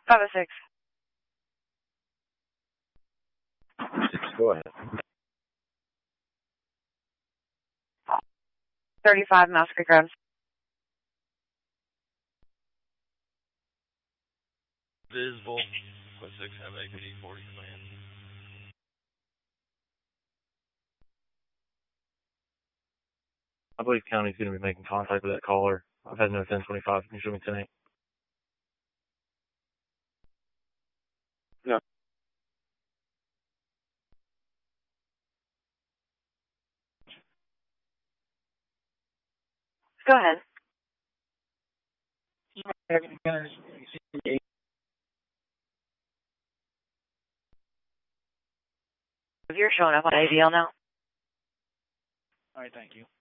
506. Go ahead. 35 Mouse Creek Road. Visible. 6 have activity 40 command. I believe county's going to be making contact with that caller. I've had no 1025. Can you show me 10-8? No. Go ahead. You're showing up on ADL now. All right, thank you.